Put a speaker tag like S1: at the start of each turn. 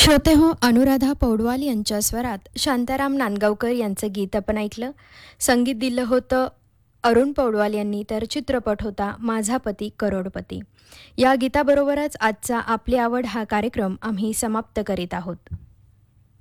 S1: श्रोते हो, अनुराधा पौडवाल यांच्या स्वरात शांताराम नांदगावकर यांचं गीत आपण ऐकलं. संगीत दिलं होतं अरुण पौडवाल यांनी, तर चित्रपट होता माझा पती करोडपती. या गीताबरोबरच आजचा आपली आवड हा कार्यक्रम आम्ही समाप्त करीत आहोत.